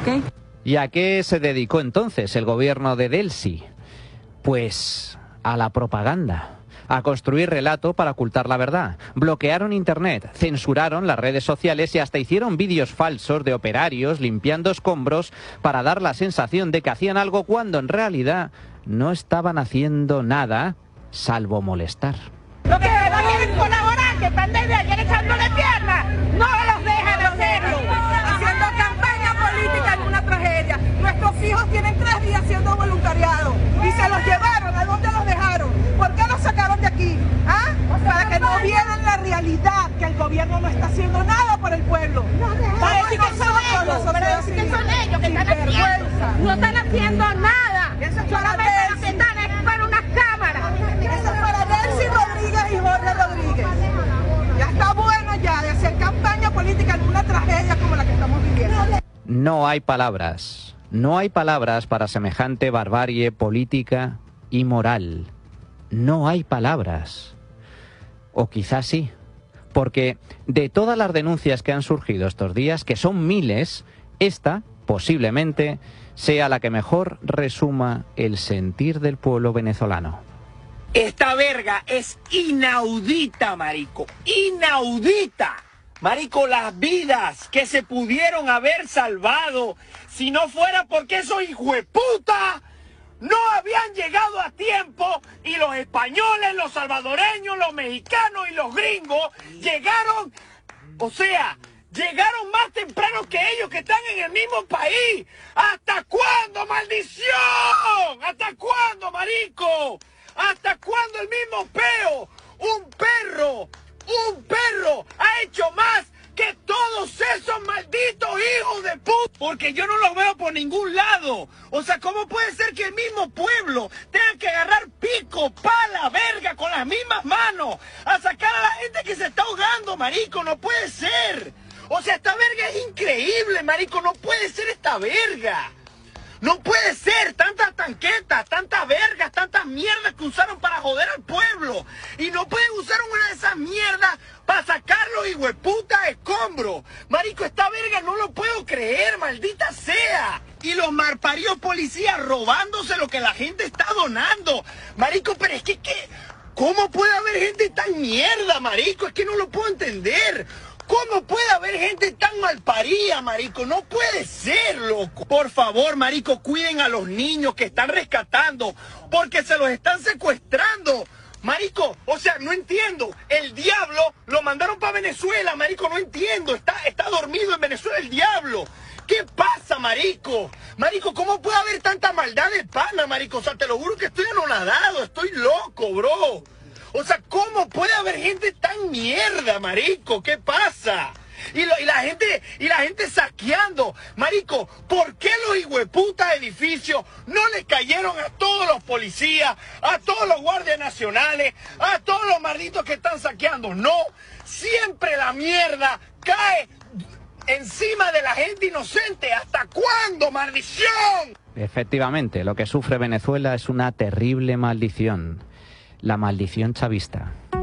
¿Y a qué se dedicó entonces el gobierno de Delcy? Pues a la propaganda, a construir relato para ocultar la verdad. Bloquearon internet, censuraron las redes sociales y hasta hicieron vídeos falsos de operarios limpiando escombros para dar la sensación de que hacían algo cuando en realidad no estaban haciendo nada salvo molestar. Los que no quieren colaborar, que están desde ayer echándole piernas, no los dejan hacerlo. Haciendo campaña política en una tragedia. Nuestros hijos tienen 3 días haciendo voluntariado y se los llevaron. ¿A dónde los dejaron? ¿Por qué los sacaron de aquí? ¿Ah? Para que no vieran la realidad, que el gobierno no está haciendo nada por el pueblo. Para decir que son ellos que están haciendo. No están haciendo nada. Solamente lo que están es para unas cámaras. Eso es para Delcy Rodríguez y Jorge Rodríguez. Ya está bueno ya de hacer campaña política en una tragedia como la que estamos viviendo. No hay palabras. No hay palabras para semejante barbarie política y moral. No hay palabras. O quizás sí, porque de todas las denuncias que han surgido estos días, que son miles, esta posiblemente sea la que mejor resuma el sentir del pueblo venezolano. Esta verga es inaudita, marico, inaudita. Marico, las vidas que se pudieron haber salvado si no fuera porque esos hijueputas no habían llegado a tiempo y los españoles, los salvadoreños, los mexicanos y los gringos llegaron, o sea, llegaron más temprano que ellos que están en el mismo país. ¿Hasta cuándo, maldición? ¿Hasta cuándo, marico? ¿Hasta cuándo el mismo peo? Un perro ha hecho más que todos esos malditos hijos de puta, porque yo no los veo por ningún lado. O sea, ¿cómo puede ser que el mismo pueblo tenga que agarrar pico, pala, verga con las mismas manos a sacar a la gente que se está ahogando, marico? No puede ser. O sea, esta verga es increíble, marico, no puede ser esta verga. No puede ser, tantas tanquetas, tantas vergas, tantas mierdas que usaron para joder al pueblo. Y no pueden usar una de esas mierdas para sacar los hijueputas escombros. Marico, esta verga no lo puedo creer, maldita sea. Y los malparidos policías robándose lo que la gente está donando. Marico, pero es que, ¿cómo puede haber gente tan mierda, marico? Es que no lo puedo entender. ¿Cómo puede haber gente tan malparida, marico? No puede ser, loco. Por favor, marico, cuiden a los niños que están rescatando, porque se los están secuestrando. Marico, o sea, no entiendo. El diablo lo mandaron para Venezuela, marico, no entiendo. Está dormido en Venezuela el diablo. ¿Qué pasa, marico? Marico, ¿cómo puede haber tanta maldad de pana, marico? O sea, te lo juro que estoy anonadado, estoy loco, bro. O sea, ¿cómo puede haber gente tan mierda, marico? ¿Qué pasa? Y la gente saqueando. Marico, ¿por qué los hijueputas edificios no le cayeron a todos los policías, a todos los guardias nacionales, a todos los malditos que están saqueando? No, siempre la mierda cae encima de la gente inocente. ¿Hasta cuándo, maldición? Efectivamente, lo que sufre Venezuela es una terrible maldición. La maldición chavista.